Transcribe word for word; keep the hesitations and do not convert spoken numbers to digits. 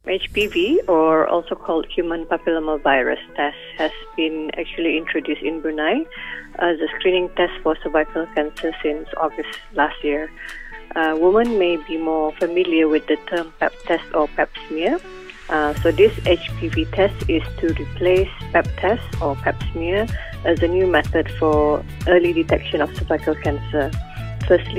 H P V, or also called human papillomavirus test, has been actually introduced in Brunei as a screening test for cervical cancer since August last year. Uh, women may be more familiar with the term Pap test or Pap smear. Uh, so this H P V test is to replace Pap test or Pap smear as a new method for early detection of cervical cancer. Firstly,